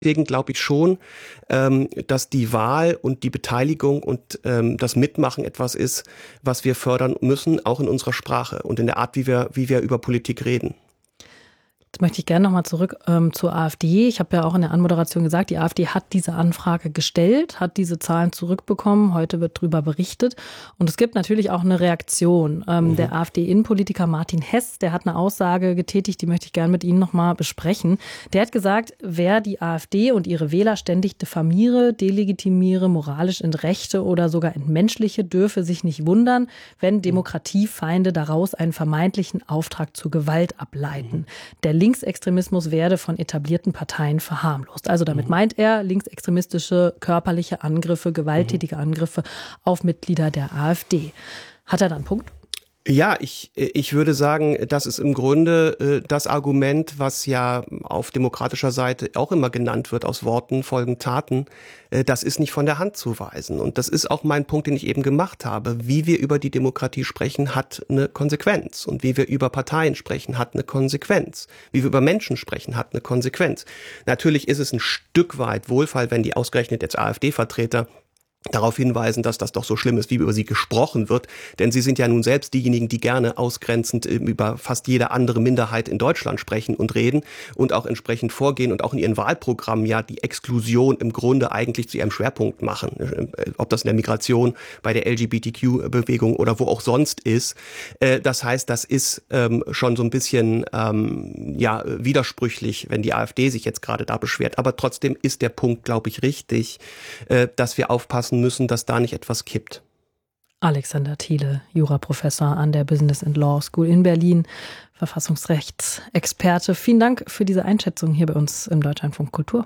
Deswegen glaube ich schon, dass die Wahl und die Beteiligung und das Mitmachen etwas ist, was wir fördern müssen, auch in unserer Sprache und in der Art, wie wir über Politik reden. Jetzt möchte ich gerne nochmal zurück zur AfD. Ich habe ja auch in der Anmoderation gesagt, die AfD hat diese Anfrage gestellt, hat diese Zahlen zurückbekommen. Heute wird darüber berichtet. Und es gibt natürlich auch eine Reaktion. Der AfD-Innenpolitiker Martin Hess, der hat eine Aussage getätigt, die möchte ich gerne mit Ihnen nochmal besprechen. Der hat gesagt, wer die AfD und ihre Wähler ständig diffamiere, delegitimiere, moralisch entrechte oder sogar entmenschliche, dürfe sich nicht wundern, wenn Demokratiefeinde daraus einen vermeintlichen Auftrag zur Gewalt ableiten. Der Linksextremismus werde von etablierten Parteien verharmlost. Also damit meint er linksextremistische körperliche Angriffe, gewalttätige Angriffe auf Mitglieder der AfD. Hat er da einen Punkt? Ja, ich würde sagen, das ist im Grunde das Argument, was ja auf demokratischer Seite auch immer genannt wird, aus Worten folgen Taten. Das ist nicht von der Hand zu weisen. Und das ist auch mein Punkt, den ich eben gemacht habe. Wie wir über die Demokratie sprechen, hat eine Konsequenz. Und wie wir über Parteien sprechen, hat eine Konsequenz. Wie wir über Menschen sprechen, hat eine Konsequenz. Natürlich ist es ein Stück weit Wohlfall, wenn die ausgerechnet jetzt AfD-Vertreter darauf hinweisen, dass das doch so schlimm ist, wie über sie gesprochen wird. Denn sie sind ja nun selbst diejenigen, die gerne ausgrenzend über fast jede andere Minderheit in Deutschland sprechen und reden und auch entsprechend vorgehen und auch in ihren Wahlprogrammen ja die Exklusion im Grunde eigentlich zu ihrem Schwerpunkt machen. Ob das in der Migration, bei der LGBTQ-Bewegung oder wo auch sonst ist. Das heißt, das ist schon so ein bisschen widersprüchlich, wenn die AfD sich jetzt gerade da beschwert. Aber trotzdem ist der Punkt, glaube ich, richtig, dass wir aufpassen müssen, dass da nicht etwas kippt. Alexander Thiele, Juraprofessor an der Business and Law School in Berlin, Verfassungsrechtsexperte. Vielen Dank für diese Einschätzung hier bei uns im Deutschlandfunk Kultur.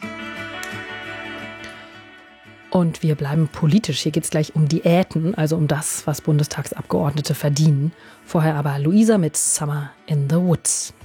Und wir bleiben politisch. Hier geht es gleich um Diäten, also um das, was Bundestagsabgeordnete verdienen. Vorher aber Luisa mit Summer in the Woods.